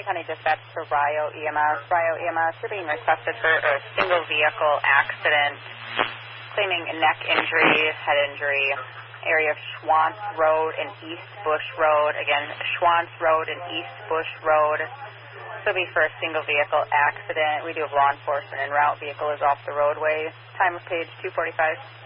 County Dispatch for Rio EMS. Rio EMS, you're being requested for a single vehicle accident, claiming a neck injury, head injury, area of Schwantz Road and East Bush Road. Again, Schwantz Road and East Bush Road. This will be for a single vehicle accident. We do have law enforcement en route. Vehicle is off the roadway. Time of page 2:45.